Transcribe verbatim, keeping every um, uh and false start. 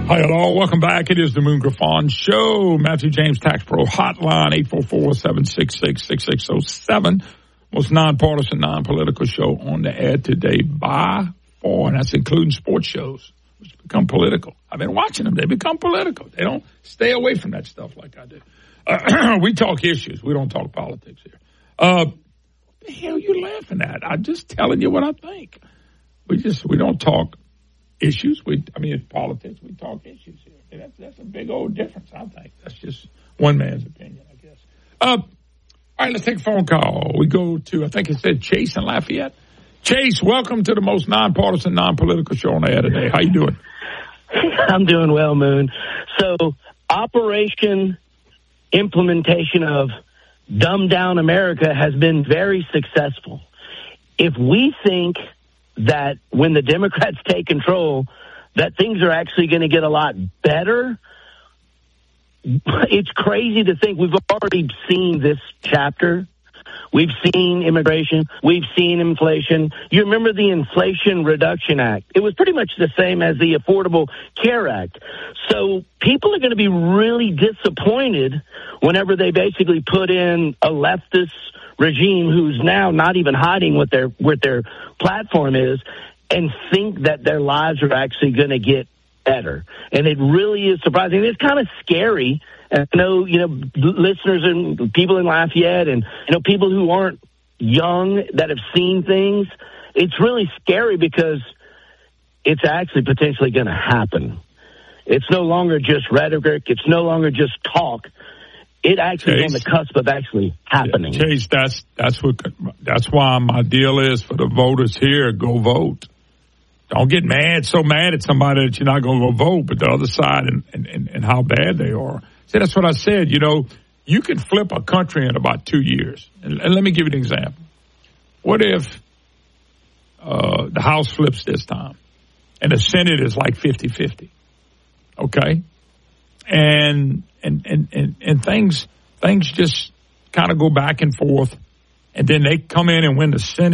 Hi, hello. Welcome back. It is the Moon Griffon Show. Matthew James Tax Pro Hotline, eight four four, seven six six, six six zero seven. Most nonpartisan, non-political show on the air today by far, and that's including sports shows, which become political. I've been watching them. They become political. They don't stay away from that stuff like I do. Uh, we talk issues. We don't talk politics here. Uh, what the hell are you laughing at? I'm just telling you what I think. We just, we don't talk issues. We, I mean, it's politics. We talk issues here. And that's, that's a big old difference, I think. That's just one man's opinion, I guess. Uh, all right, let's take a phone call. We go to, I think it said Chase in Lafayette. Chase, welcome to the most nonpartisan, non-political show on the air today. How you doing? I'm doing well, Moon. So, Operation Implementation of Dumb Down America has been very successful. If we think that when the Democrats take control, that things are actually going to get a lot better, it's crazy to think. We've already seen this chapter. We've seen immigration. We've seen inflation. You remember the Inflation Reduction Act? It was pretty much the same as the Affordable Care Act. So people are going to be really disappointed whenever they basically put in a leftist regime who's now not even hiding what their what their platform is, and think that their lives are actually going to get better. And it really is surprising. It's kind of scary. And I know, you know, listeners and people in Lafayette and, you know, people who aren't young that have seen things, it's really scary because it's actually potentially going to happen. It's no longer just rhetoric. It's no longer just talk. It actually is on the cusp of actually happening. Yeah, Chase, that's that's what that's why my deal is for the voters here: go vote. Don't get mad, so mad at somebody that you're not going to go vote, but the other side and, and, and how bad they are. See, that's what I said. You know, you can flip a country in about two years. And, and let me give you an example. What if uh, the House flips this time and the Senate is like fifty-fifty? Okay? And and, and, and, and things things just kind of go back and forth, and then they come in and win the Senate.